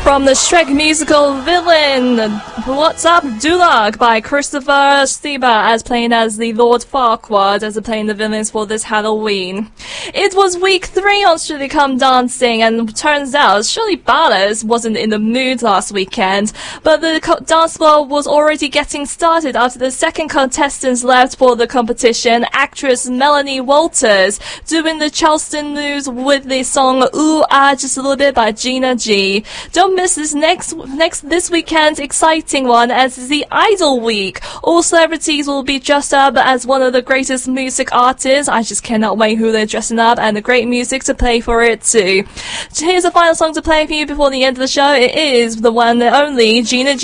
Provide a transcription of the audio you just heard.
From the Shrek musical Villain, What's Up, Dulag by Christopher Stiba as playing as the Lord Farquaad as playing the villains for this Halloween. It was week 3 on Strictly Come Dancing, and turns out Shirley Ballas wasn't in the mood last weekend, but the dance floor was already getting started after the second contestant left for the competition, actress Melanie Walters, doing the Charleston News with the song Ooh Ah Just a Little Bit by Gina G. Don't miss this this weekend's exciting one, as it's the Idol Week. All celebrities will be dressed up as one of the greatest music artists. I just cannot wait who they're dressing up, and the great music to play for it too. Here's the final song to play for you before the end of the show. It is the one and only Gina G.